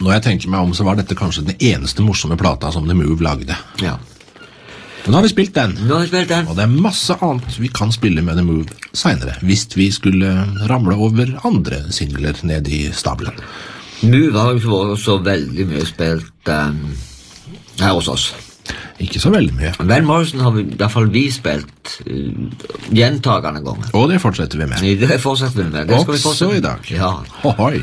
Når jeg tenker meg om, så var dette kanskje den eneste morsomme plata som The Move lagde. Ja. Men nå har vi spilt den. Og det masse annet vi kan spille med The Move senere, hvis vi skulle ramle over andre singler ned i stabelen. Move har jo ikke vært så veldig mye spilt her hos oss. Ikke så veldig mye. Van Morrison har i hvert fall vi spilt gjentagende ganger. Og det fortsetter vi med. Det fortsetter vi med. Det skal vi også i dag. Ja. Hohoi.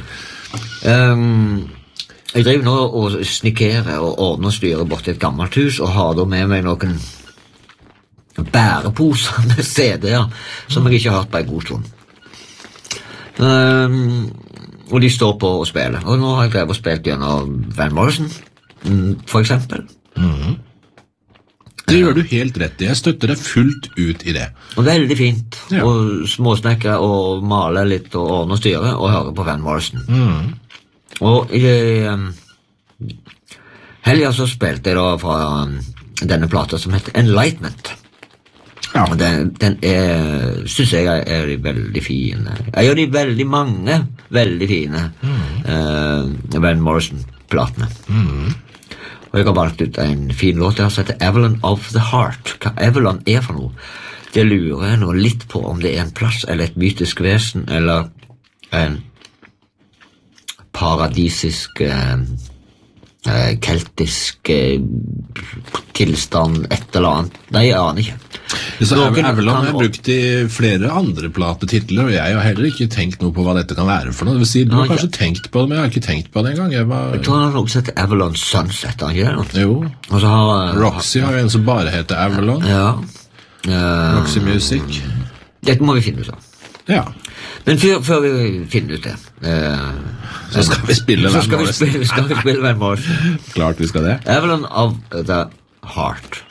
Jeg driver nå og snikerer og ordner og styrer bort til et gammelt hus, og har da med meg noen bæreposer med CD-er som jeg ikke har hørt på en god stund. Og de står på og spiller. Og nå har jeg drevet og spilt gjennom Van Morrison, for eksempel. Det gjør du helt rett i. Jeg støtter deg fullt ut i det. Og veldig fint. Ja. Og småsnekke og male litt og ordne og styre og høre på Van Morrison. Og i helgen så spilte jeg da fra denne plata som heter Enlightenment. Ja. Og den synes jeg er veldig fine. Jeg gjør de veldig mange veldig fine Van Morrison-platene. Og jeg har valgt ut en fin låt der som heter Avalon of the Heart. Hva Avalon er for noe? Det lurer jeg nå litt på om det er en plass eller et mytisk vesen eller en paradisisk keltisk tilstand, et eller annet. Nei, jeg aner ikke. Avalon er brukt i flere andre platetitler, og jeg har heller ikke tenkt noe på hva dette kan være for noe. Det vil si, du har kanskje tenkt på det, men jeg har ikke tenkt på det en gang. Jeg tror han har også sett Avalon Sunset, har ikke det? Jo. Og så har Roxy har jo en som bare heter Avalon. Ja. Roxy Music. Dette må vi finne ut av. Ja. Men før vi finner ut det så skal vi spille Van Morrison. Van Morrison. Klart vi skal det. Avalon of the Heart.